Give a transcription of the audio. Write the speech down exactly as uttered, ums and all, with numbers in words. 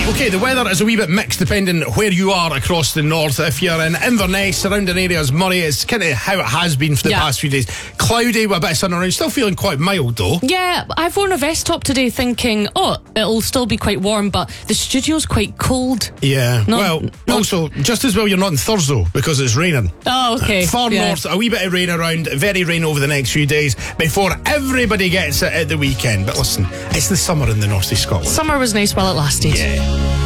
Okay, the weather is a wee bit mixed depending where you are across the north. If you're in Inverness, surrounding areas, Murray, it's kind of how it has been for the Yeah. past few days. Cloudy with a bit of sun around, still feeling quite mild though. Yeah, I've worn a vest top today thinking, oh, it'll still be quite warm, but the studio's quite cold. Yeah. No, well, no. also, just as well you're not in Thurso because it's raining. Oh, okay. Far Yeah. north, a wee bit of rain around, very rain over the next few days before everybody gets it at the weekend. But listen, it's the summer in the north of Scotland. Summer was nice while it lasted. Yeah.